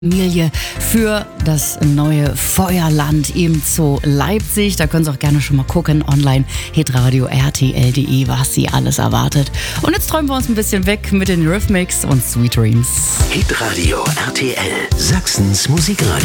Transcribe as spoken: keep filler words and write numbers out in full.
Familie für das neue Feuerland eben zu Leipzig. Da können Sie auch gerne schon mal gucken, online hitradio r t l punkt d e, was Sie alles erwartet. Und jetzt träumen wir uns ein bisschen weg mit den Rhythmics und Sweet Dreams. Hitradio R T L, Sachsens Musikradio.